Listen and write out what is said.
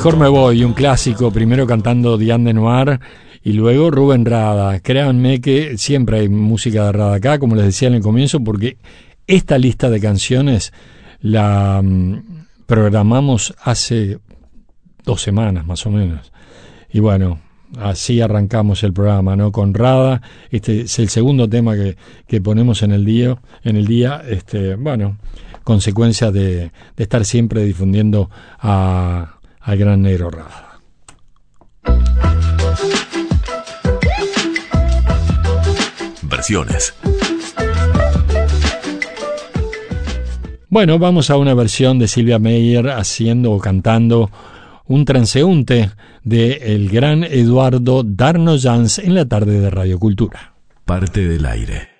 Mejor me voy, un clásico, primero cantando Diane de Noir y luego Rubén Rada. Créanme que siempre hay música de Rada acá, como les decía en el comienzo, porque esta lista de canciones la programamos hace 2 semanas más o menos. Y bueno, así arrancamos el programa, ¿no? Con Rada. Este es el segundo tema que ponemos en el día. Bueno, consecuencia de estar siempre difundiendo al gran Negro Rada. Versiones. Bueno, vamos a una versión de Silvia Meyer haciendo o cantando un transeúnte de el gran Eduardo Darno Jans en la tarde de Radio Cultura. Parte del aire.